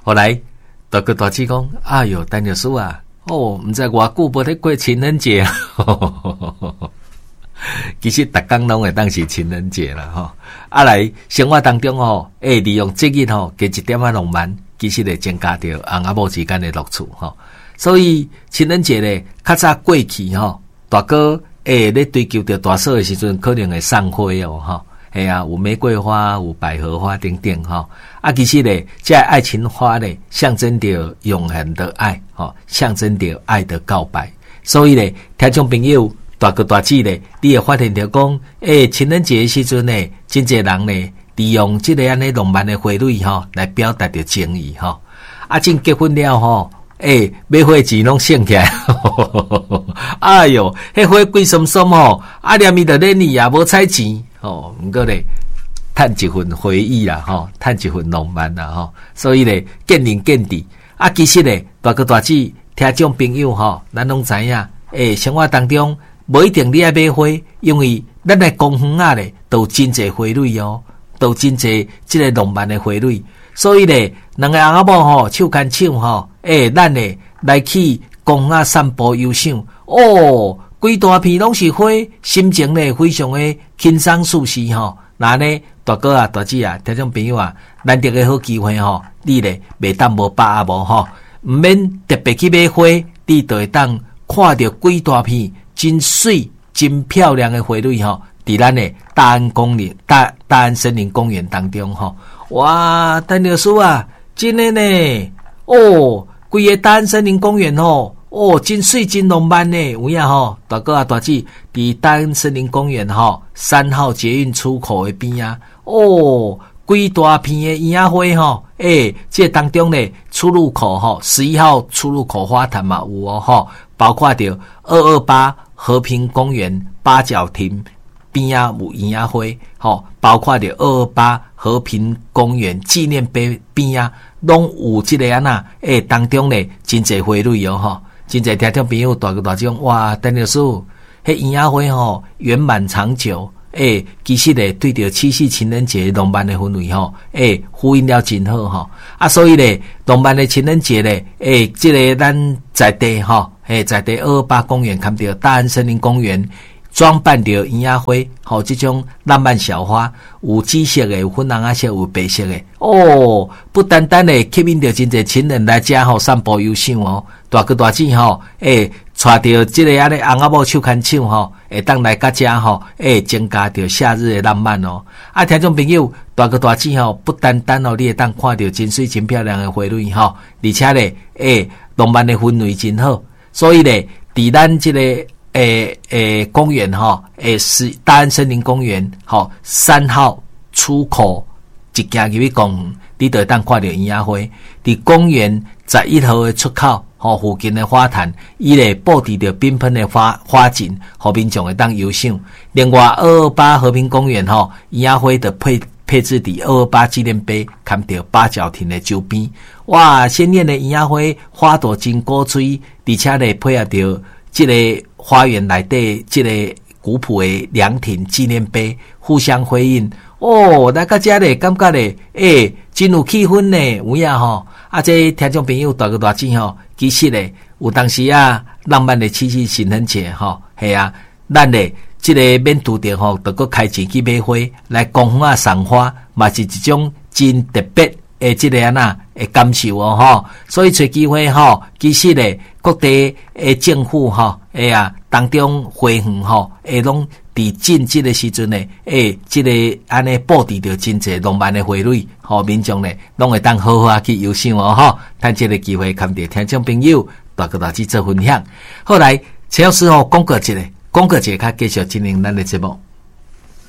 后来大哥大姐讲，哎哟，陈律师啊，毋知偌久无咧过情人节，其实逐工拢会当是情人节啦吼。啊来生活当中吼，利用节日吼，加一点仔浪漫，其实会增加着翁仔某之间的乐趣吼。所以情人节咧，较早过去吼，大哥咧追求着大嫂的时阵，可能会送花哦吼。系啊，有玫瑰花，有百合花等等吼。啊，其实咧，这爱情花咧，象征着永恒的爱吼，象征着爱的告白。所以咧，听众朋友大哥大姐咧，你会发现着讲，情人节的时阵咧，真侪人咧，利用这个安尼浪漫的花蕊吼，来表达着情意吼。啊，真结婚了吼。买花钱拢省起来，哎哟，迄花贵松松吼，啊连伊着咧你也无采钱吼，毋过咧，趁一份回忆啦吼，趁一份浪漫啦吼，所以咧见仁见智。啊，其实咧，大哥大姐听众朋友吼，咱拢知影，生活当中无一定你爱买花，因为咱的公园啊咧，都真侪花蕊哦，都真侪即个浪漫的花蕊。所以咧，两个翁仔某吼手牵手吼，咱咧来去公园散步游赏，规大片拢是花，心情咧非常的轻松舒适吼。那呢，大哥啊、大姐啊、听众朋友啊，难得个好机会吼，你咧袂当无把握吼，毋免特别去买花，你就会当看到规大片真水、真漂亮的花蕊吼，伫咱的大安森林公园当中吼。哇，陈律师啊，真的呢，规个大安森林公园吼，真水真浪漫呢，有影吼，大哥啊大姐，伫大安森林公园吼，3号捷运出口的边啊，规大片的樱仔花吼，这当中呢出入口吼，11号出入口花坛嘛有哦吼，包括着228和平公园八角亭。边啊有樱仔花，吼，包括着228和平公园纪念碑边啊，拢有即个那，当中咧真侪花蕊哦，吼，真侪听众朋友大个大种，哇，陈律师，迄樱仔花吼圆满长久，其实咧对着七夕情人节浪漫的氛围吼，呼应了真好吼，啊，所以咧浪漫的情人节咧，即个咱在地吼，在地228公园看到大安森林公园。装扮着樱仔花，吼，这种浪漫小花，有紫色的，有粉红色，有白色的，不单单的吸引着真侪情人来遮吼散步游赏哦，大哥大姐吼，带着这个安尼翁仔某手牵手吼，会当来甲遮吼，增加着夏日的浪漫哦。啊，听众朋友，大哥大姐吼，不单单哦，你会当看到真水真漂亮的花蕊吼，而且咧，浪漫的氛围真好，所以咧，伫咱这个。公园哈，是大安森林公园，好3号出口一行入去公园，你就会当看到樱仔花。伫公园11号的出口，好附近的花坛，伊咧布置着缤纷的花景，互民众会当游赏。另外228和平公园吼，樱仔花的配置伫228纪念碑，看到八角亭的周边，哇，鲜艳的樱仔花，花朵真古锥，而且咧配合着这个花园内底这个古朴的凉亭纪念碑互相辉映，来到这里感觉咧，真有气氛呢，有影吼。啊，这听众朋友大哥大姐吼，其实咧有当时啊，浪漫的七夕情人节吼，系啊，咱咧这个免拄着吼，就搁开钱去买花来公园送花，嘛是一种真特别。这个那感受哦吼，所以找机会吼，其实咧各地政府吼，当中花园吼，拢伫禁这个时阵咧，这个安尼布置着真侪浪漫的花蕊，吼民众咧拢会当好好去游赏哦吼，趁这个机会看着听众朋友大家做分享。后来陈老师吼讲过一个，较继续进行咱的节目。